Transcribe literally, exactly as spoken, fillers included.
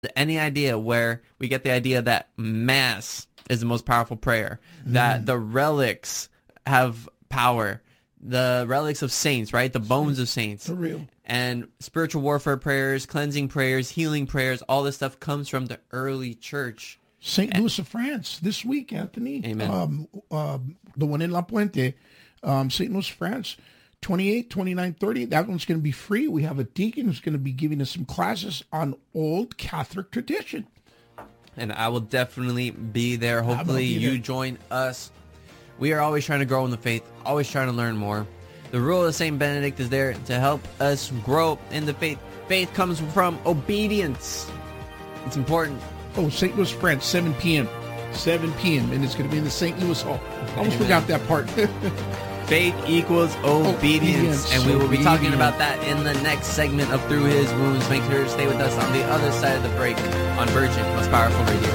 any idea where we get the idea that Mass is the most powerful prayer, that mm. the relics have power, the relics of saints, right? The bones of saints. For real. And spiritual warfare prayers, cleansing prayers, healing prayers, all this stuff comes from the early church. Saint Louis of France this week, Anthony. Amen. Um, uh, the one in La Puente, um, Saint Louis, France, twenty-eight, twenty-nine, thirty. That one's going to be free. We have a deacon who's going to be giving us some classes on old Catholic tradition. And I will definitely be there. Hopefully be you there. join us. We are always trying to grow in the faith, always trying to learn more. The rule of Saint Benedict is there to help us grow in the faith. Faith comes from obedience. It's important. Oh, Saint Louis, France, seven p.m. seven p.m. And it's going to be in the Saint Louis Hall. Almost Amen. forgot that part. Faith equals obedience. Obedience. And we will be talking Obedience. about that in the next segment of Through His Wounds. Make sure to stay with us on the other side of the break on Virgin, Most Powerful Radio.